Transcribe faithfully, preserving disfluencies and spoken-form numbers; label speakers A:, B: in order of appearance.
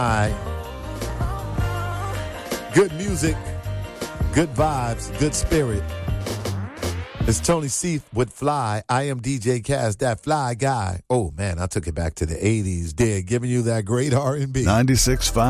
A: Hi. Good music, good vibes, good spirit. It's Tony Seath with Fly. I am D J Kaz, that fly guy. Oh, man, I took it back to the eighties. Did giving you that great R and B.
B: ninety-six point five